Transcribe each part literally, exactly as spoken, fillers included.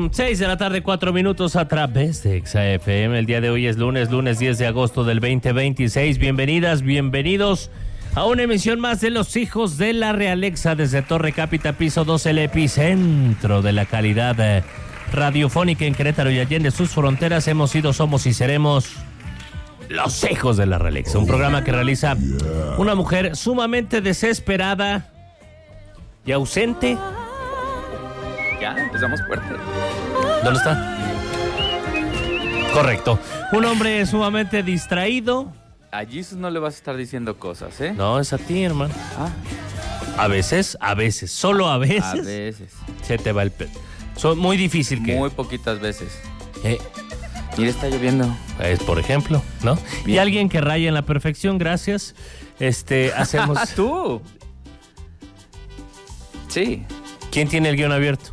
seis de la tarde, cuatro minutos a través de X F M. El día de hoy es lunes, lunes diez de agosto del veinte veintiséis. Bienvenidas, bienvenidos a una emisión más de Los Hijos de la Realexa desde Torre Cápita, piso dos, el epicentro de la calidad eh, radiofónica en Querétaro y allende sus fronteras. Hemos sido, somos y seremos Los Hijos de la Realexa, un programa que realiza una mujer sumamente desesperada y ausente. Ya, empezamos fuerte. ¿Dónde está? Correcto. Un hombre sumamente distraído. A Jesus no le vas a estar diciendo cosas, ¿eh? No, es a ti, hermano. Ah. A veces, a veces, solo a veces. A veces. Se te va el pelo. Son muy difícil que... Muy poquitas veces. Eh, Mira, está lloviendo. es por ejemplo, ¿no? Bien. Y alguien que raya en la perfección, gracias. Este, hacemos... ¿Tú? Sí. ¿Quién tiene el guión abierto?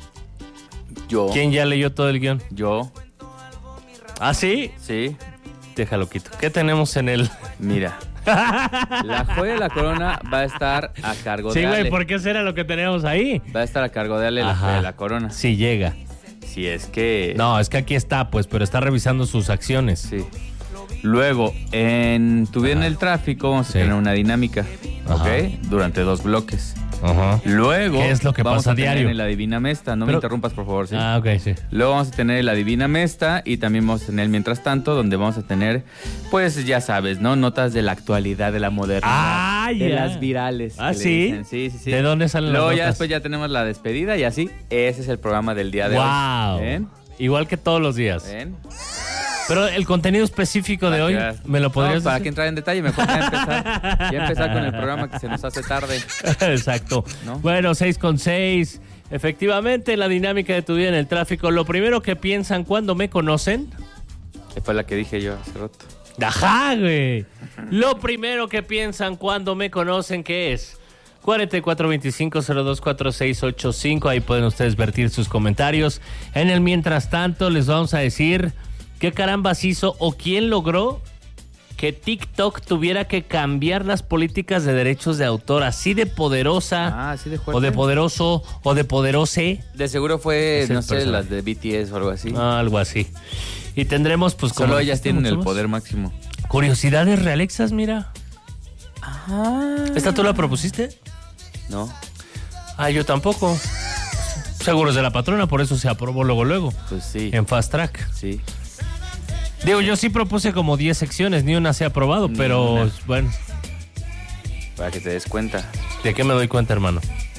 Yo. ¿Quién ya leyó todo el guión? Yo. ¿Ah, sí? Sí. Déjalo quito. ¿Qué tenemos en el...? Mira. La joya de la corona va a estar a cargo Sí, de Ale. güey, ¿por qué será lo que tenemos ahí? Va a estar a cargo de Ale la Ajá. joya de la corona. Sí llega. Si es que... No, es que aquí está, pues, pero está revisando sus acciones. Sí. Luego, en Tu vida en el tráfico vamos a Sí. tener una dinámica, Ajá. ¿ok? Durante dos bloques. Ajá. Luego, ¿Qué es lo que vamos pasa a tener diario? en el Adivina Mesta. No Pero- me interrumpas, por favor, ¿sí? Ah, ok, sí. Luego vamos a tener el Adivina Mesta y también vamos a tener el Mientras Tanto, donde vamos a tener, pues ya sabes, ¿no? Notas de la actualidad, de la modernidad. Ah, de ya. las virales. Ah, que le ¿sí? dicen. Sí, sí, sí. ¿De dónde salen Luego las ya notas? después ya tenemos la despedida y así. Ese es el programa del día de Wow. hoy. ¿Ven? Igual que todos los días. ¿Ven? Pero el contenido específico de Para hoy, que- ¿me lo No, podrías para decir? que entrar en detalle, mejor ya empezar, ya empezar con el programa que se nos hace tarde. Exacto. ¿No? Bueno, seis con seis. Efectivamente, la dinámica de Tu vida en el tráfico. Lo primero que piensan cuando me conocen... Que fue la que dije yo hace rato. ¡Ajá, güey! Lo primero que piensan cuando me conocen, ¿qué es? cuarenta y cuatro veinticinco cero dos cuatro seis ocho cinco. Ahí pueden ustedes vertir sus comentarios. En el mientras tanto, les vamos a decir qué carambas hizo o quién logró que TikTok tuviera que cambiar las políticas de derechos de autor. Así de poderosa, Ah, así de fuerte. o de poderoso, o de poderose. De seguro fue, Es el no sé, personaje. las de B T S o algo así. Ah, algo así. Y tendremos, pues, como Solo ellas tienen el mucho más. poder máximo. Curiosidades realexas, mira. ¿Esta tú la propusiste? ¿No? Ah, yo tampoco. Seguros de la patrona, por eso se aprobó luego, luego. Pues sí. En Fast Track. Sí. Digo, yo sí propuse como diez secciones, ni una se ha aprobado, Ni pero una. bueno, Para que te des cuenta ¿de qué me doy cuenta, hermano?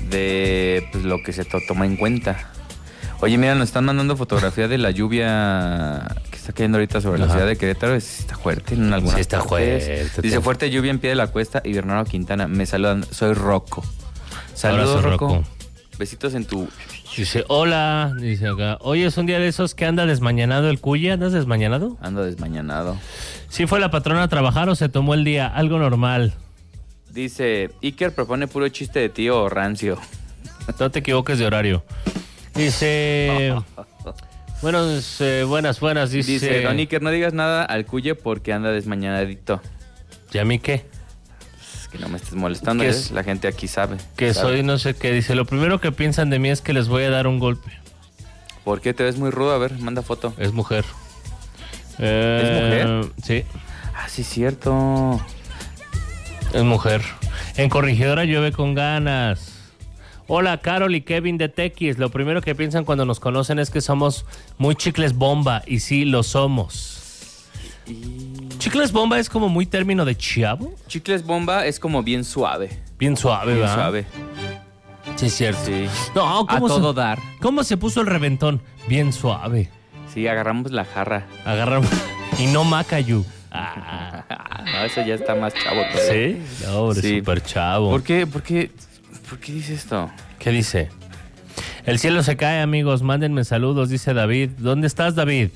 de pues, lo que se to- toma en cuenta. Oye, mira, nos están mandando fotografía de la lluvia que está cayendo ahorita sobre la Ajá. ciudad de Querétaro. Es- Está fuerte en algunas Sí, está partes. fuerte. Dice, fuerte lluvia en pie de la cuesta y Bernardo Quintana. Me saludan. Soy Rocco. Saludos, Abrazo, Rocco. Rocco. Besitos en tu... Dice, hola, dice acá, hoy es un día de esos que anda desmañanado el cuya, ¿andas desmañanado? Ando desmañanado. ¿Sí fue la patrona a trabajar o se tomó el día? Algo normal. Dice, Iker propone puro chiste de tío rancio. No te equivoques de horario. Dice, buenos, eh, buenas, buenas, dice. Dice, don Iker, no digas nada al cuye porque anda desmañanadito. ¿Y a mí qué? Es que no me estés molestando, ¿Qué ¿eh? es? La gente aquí sabe. Que sabe. soy no sé qué. Dice, lo primero que piensan de mí es que les voy a dar un golpe. ¿Por qué te ves muy rudo? A ver, manda foto. Es mujer. Eh, ¿Es mujer? Sí, Ah, sí, cierto. es mujer. En Corregidora llueve con ganas. Hola, Carol y Kevin de Tequis. Lo primero que piensan cuando nos conocen es que somos muy chicles bomba. Y sí, lo somos. Y... ¿Chicles bomba es como muy término de chavo? Chicles bomba es como bien suave. Bien suave, Bien ¿verdad? suave. Sí, es cierto. Sí. No, A ¿cómo, todo se, dar. ¿cómo se puso el reventón? Bien suave. Sí, agarramos la jarra. Agarramos. Y no Macayu. Ah, No, ese ya está más chavo todavía. ¿sí? No, hombre, Sí. súper chavo. ¿Por qué? ¿Por qué? ¿Por qué dice esto? ¿Qué dice? El cielo se cae, amigos. Mándenme saludos, dice David. ¿Dónde estás, David?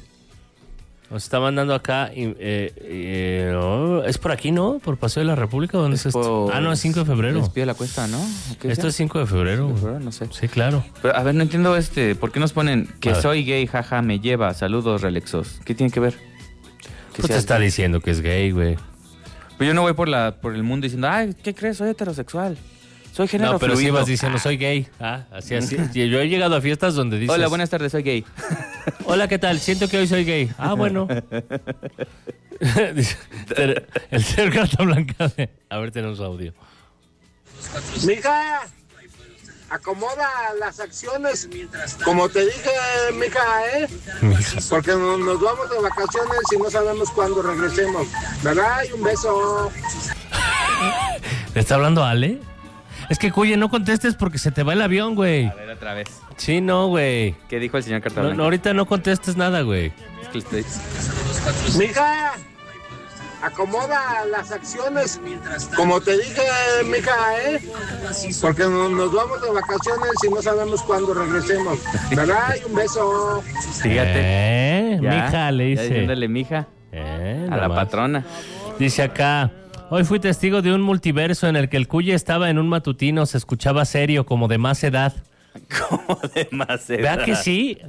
Nos está mandando acá. y, eh, eh, oh, es por aquí, ¿no? Por Paseo de la República. ¿Dónde es, esto? Por- Ah, no, es cinco de febrero. Les pide la cuesta, ¿no? ¿O qué Esto dice? es cinco de febrero. febrero, no sé. Sí, claro. Pero, a ver, no entiendo este. ¿Por qué nos ponen que A ver. soy gay, jaja, me lleva? Saludos, relexos. ¿Qué tiene que ver? Que Pues te seas está gay. diciendo que es gay, güey. Pues yo no voy por la por el mundo diciendo, ay, ¿qué crees? Soy heterosexual. Soy género No, pero fluido. sí vas diciendo, soy gay. Ah, así, así. Yo he llegado a fiestas donde dices... Hola, buenas tardes, soy gay. Hola, ¿qué tal? Siento que hoy soy gay. Ah, bueno. El señor Carta Blanca. De... A ver, tenemos audio. Mija, acomoda las acciones, como te dije, mija, ¿eh? Porque no, nos vamos de vacaciones y no sabemos cuándo regresemos, ¿verdad? Y un beso. ¿Le está hablando Ale? Es que, Cuye, no contestes porque se te va el avión, güey. A ver, otra vez. Sí, no, güey. ¿Qué dijo el señor Carta No, Blanca? no, ahorita no contestes nada, güey. Es que estoy... Mija, acomoda las acciones, como te dije, mija, ¿eh? Porque no, nos vamos de vacaciones y no sabemos cuándo regresemos, ¿verdad? Y un beso. Fíjate. Eh, Ya, mija, le ya dice. diciéndole mija Eh, a la nomás. patrona. Dice acá, hoy fui testigo de un multiverso en el que el Cuye estaba en un matutino, se escuchaba serio, como de más edad. Como de más edad. ¿Verdad que sí?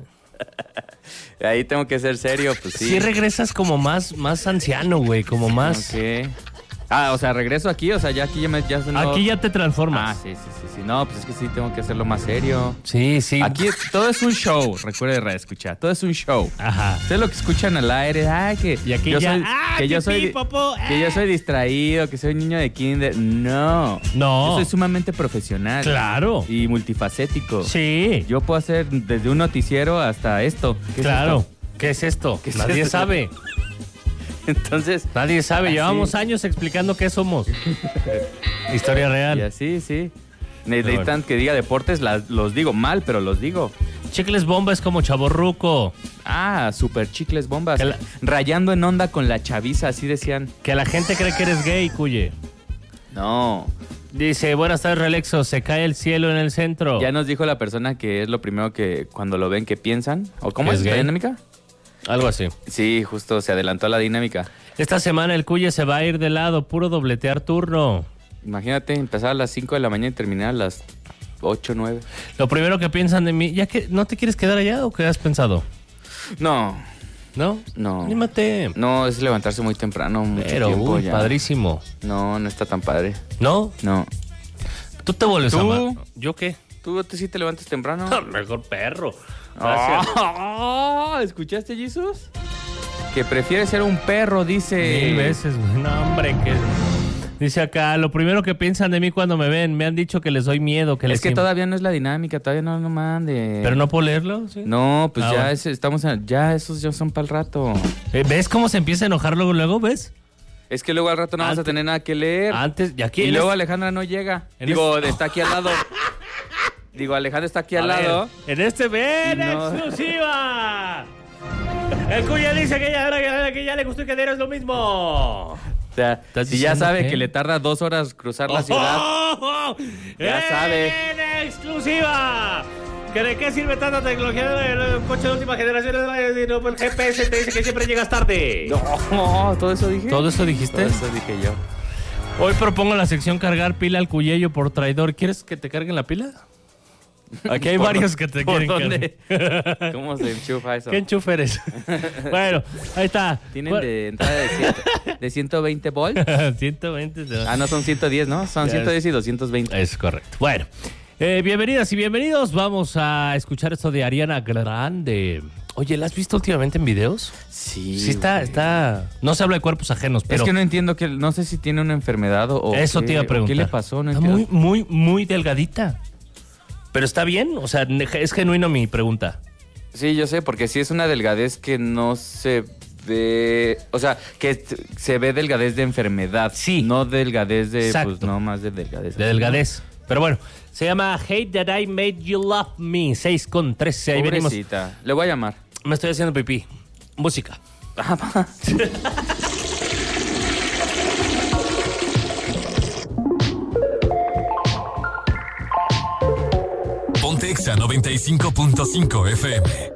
Ahí tengo que ser serio, pues sí. Sí regresas como más, más anciano, güey, como más... Ok. Ah, o sea, regreso aquí, o sea, ya aquí ya me... Ya no... Aquí ya te Ah, transformas. sí, sí, sí, sí. No, pues es que sí tengo que hacerlo más serio. Sí, sí. Aquí todo es un show, recuerde reescuchar, todo es un show. Ajá. Ustedes lo que escuchan al aire, ay, que Y aquí yo ya, soy, ¡ah, que yo pipí, soy, popó! que yo ¡Ah! soy distraído, que soy un niño de kinder. No, No. yo soy sumamente profesional. Claro. Y multifacético. Sí. Yo puedo hacer desde un noticiero hasta esto. ¿Qué es Claro. esto? ¿Qué es esto? ¿Qué es Nadie esto? sabe. Entonces, Nadie sabe. Así. Llevamos años explicando qué somos. Historia y real. así, sí. Pero Necesitan que diga deportes, las- los digo mal, pero los digo. Chicles bomba es como chavorruco. Ah, super chicles bombas. Que la- Rayando en onda con la chaviza, así decían. Que la gente cree que eres gay, Cuye. No. Dice, buenas tardes, Relexo. Se cae el cielo en el centro. Ya nos dijo la persona que es lo primero que cuando lo ven que piensan. ¿O cómo ¿Que es es la gay? dinámica? Algo así. Sí, justo se adelantó a la dinámica. Esta semana el Cuye se va a ir de lado, puro dobletear turno. Imagínate empezar a las cinco de la mañana y terminar a las ocho, nueve. Lo primero que piensan de mí, ¿ya que no te quieres quedar allá o qué has pensado? No, ¿No? No. Anímate. no, es levantarse muy temprano, mucho Pero, tiempo uy, ya. padrísimo. No, no está tan padre. ¿No? No. Tú te vuelves ¿Tú? a amar. ¿Yo qué? ¿Tú te, sí te levantas temprano? Mejor perro. Gracias. Ah, ¿escuchaste, Jesús? Que prefiere ser un perro, dice. Mil veces, güey. No, hombre, que... Dice acá, lo primero que piensan de mí cuando me ven, me han dicho que les doy miedo, que les... Es que todavía no es la dinámica, todavía no lo mande. ¿Pero no puedo leerlo? ¿Sí? No, pues Ah, ya bueno. es- estamos en- ya esos ya son para el rato. Eh, ¿Ves cómo se empieza a enojar luego, luego? ¿Ves? Es que luego al rato no vamos a Antes- tener nada que leer. Antes, y aquí... y en luego este- Alejandra no llega. en Digo, este- está aquí al lado. Digo, Alejandra está aquí A al ver, lado. en este ven Y no- exclusiva. El Cuya dice que ya, que ya le gustó y que es lo mismo. O sea, ¿Estás si ya diciendo sabe qué? que le tarda dos horas cruzar la ciudad. ¡Oh! Ya sabe. En exclusiva. ¿Que ¿De qué sirve tanta tecnología del coche de última generación? No, el G P S te dice que siempre llegas tarde. No, todo eso dije. ¿Todo eso dijiste? Todo eso dije yo. Hoy propongo la sección cargar pila al Cuyello por traidor. ¿Quieres que te carguen la pila? Aquí hay ¿Por varios dó- que te por quieren dónde? cargar. ¿Cómo se enchufa eso? ¿Qué enchufe eres? Bueno, ahí está. Tienen Bueno, de entrada de, ciento, de ciento veinte volts. ciento veinte. se va. Ah, no, son ciento diez, ¿no? Son Ya ciento diez es. y doscientos veinte. Es correcto. Bueno, eh, bienvenidas y bienvenidos. Vamos a escuchar esto de Ariana Grande. Oye, ¿la has visto últimamente en videos? Sí. Sí, está, güey. está. No se habla de cuerpos ajenos, pero. Es que no entiendo que no sé si tiene una enfermedad o Eso qué, te iba a o preguntar. ¿Qué le pasó? No está entiendo. muy, muy, muy delgadita. Pero está bien, o sea, es genuino mi pregunta. Sí, yo sé, porque sí es una delgadez que no se ve, o sea, que t- se ve delgadez de enfermedad, Sí. no delgadez de, Exacto. pues no más de delgadez. De delgadez. Pero bueno, se llama Hate That I Made You Love Me, seis con trece. Ahí venimos. Pobrecita. Le voy a llamar. Me estoy haciendo pipí. Música. Ponte Exa noventa y cinco punto cinco F M.